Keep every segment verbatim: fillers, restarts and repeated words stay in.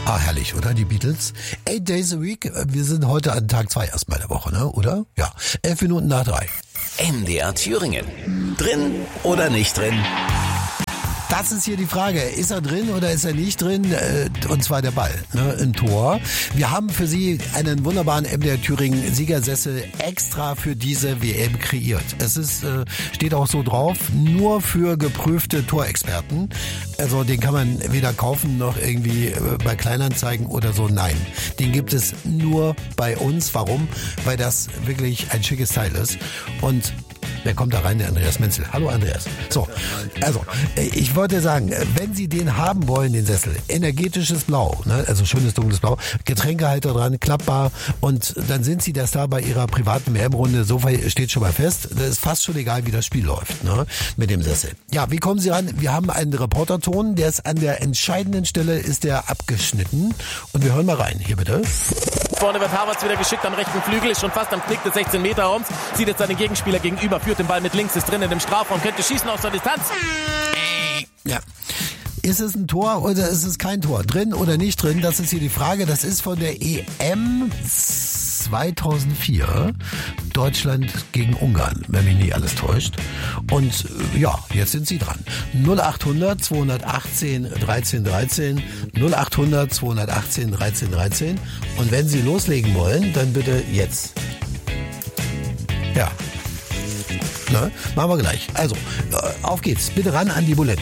Ah, herrlich, oder? Die Beatles. Eight Days a Week. Wir sind heute an Tag zwei erstmal der Woche, ne? Oder? Ja. Elf Minuten nach drei. M D R Thüringen. Drin oder nicht drin? Das ist hier die Frage. Ist er drin oder ist er nicht drin? Und zwar der Ball, ne, im Tor. Wir haben für Sie einen wunderbaren M D R Thüringen Siegersessel extra für diese W M kreiert. Es ist, steht auch so drauf, nur für geprüfte Torexperten. Also den kann man weder kaufen noch irgendwie bei Kleinanzeigen oder so. Nein, den gibt es nur bei uns. Warum? Weil das wirklich ein schickes Teil ist. Und wer kommt da rein? Der Andreas Menzel. Hallo Andreas. So, also ich wollte sagen, wenn Sie den haben wollen, den Sessel, energetisches Blau, ne, also schönes dunkles Blau, Getränkehalter dran, klappbar, und dann sind Sie der Star bei Ihrer privaten W M-Runde. So viel steht schon mal fest. Das ist fast schon egal, wie das Spiel läuft, ne, mit dem Sessel. Ja, wie kommen Sie ran? Wir haben einen Reporterton, der ist an der entscheidenden Stelle, ist der abgeschnitten, und wir hören mal rein. Hier bitte. Vorne wird Havertz wieder geschickt am rechten Flügel, ist schon fast am Knick des sechzehn Meter Raums, sieht jetzt seinen Gegenspieler gegenüber, führt den Ball mit links, ist drin in dem Strafraum, könnte schießen aus der Distanz. Ja. Ist es ein Tor oder ist es kein Tor? Drin oder nicht drin? Das ist hier die Frage. Das ist von der E M zweitausendvier. Deutschland gegen Ungarn, wenn mich nicht alles täuscht. Und ja, jetzt sind Sie dran. null achthundert zweihundertachtzehn dreizehn dreizehn, null achthundert zweihundertachtzehn dreizehn dreizehn. Und wenn Sie loslegen wollen, dann bitte jetzt. Ja. Ne? Machen wir gleich. Also, auf geht's. Bitte ran an die Buletten.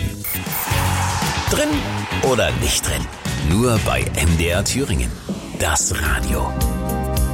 Drin oder nicht drin? Nur bei M D R Thüringen. Das Radio.